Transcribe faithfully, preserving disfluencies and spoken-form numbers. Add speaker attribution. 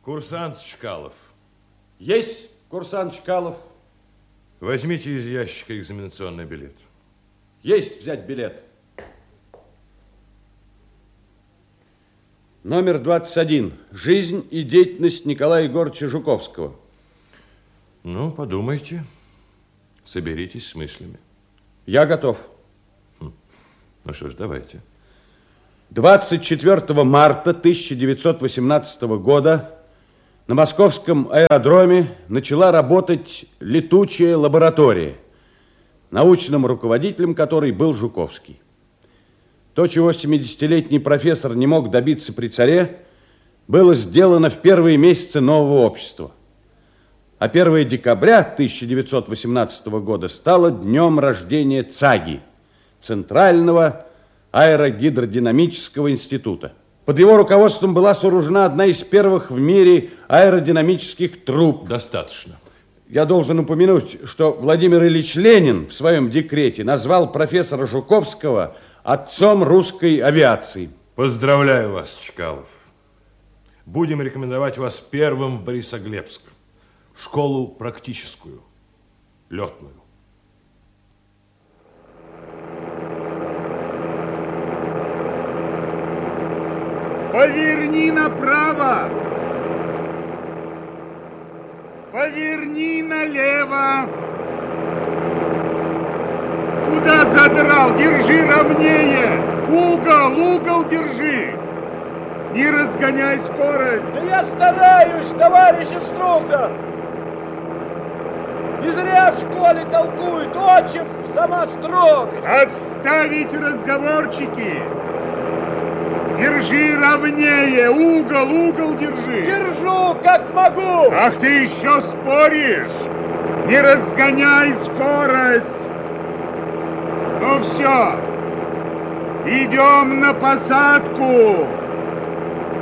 Speaker 1: Курсант Чкалов.
Speaker 2: Есть, курсант Чкалов.
Speaker 1: Возьмите из ящика экзаменационный билет.
Speaker 2: Есть взять билет. Номер двадцать один. Жизнь и деятельность Николая Егоровича Жуковского.
Speaker 1: Ну, подумайте. Соберитесь с мыслями.
Speaker 2: Я готов.
Speaker 1: Хм. Ну что ж, давайте.
Speaker 2: двадцать четвёртого марта тысяча девятьсот восемнадцатого года на московском аэродроме начала работать летучая лаборатория, научным руководителем которой был Жуковский. То, чего семидесятилетний профессор не мог добиться при царе, было сделано в первые месяцы нового общества. А первое декабря тысяча девятьсот восемнадцатого года стало днем рождения ЦАГИ, Центрального аэрогидродинамического института. Под его руководством была сооружена одна из первых в мире аэродинамических труб.
Speaker 1: Достаточно.
Speaker 2: Я должен упомянуть, что Владимир Ильич Ленин в своем декрете назвал профессора Жуковского отцом русской авиации.
Speaker 1: Поздравляю вас, Чкалов. Будем рекомендовать вас первым в Борисоглебск. В школу практическую, летную.
Speaker 3: Поверни направо. Поверни налево. Куда задрал? Держи ровнее. Угол, угол держи. Не разгоняй скорость.
Speaker 4: Да я стараюсь, товарищ инструктор. Не зря в школе толкуют, отчим сама строгость.
Speaker 3: Отставить разговорчики. Держи ровнее, угол, угол держи.
Speaker 4: Держу, как могу.
Speaker 3: Ах, ты еще споришь. Не разгоняй скорость. Ну все, идем на посадку.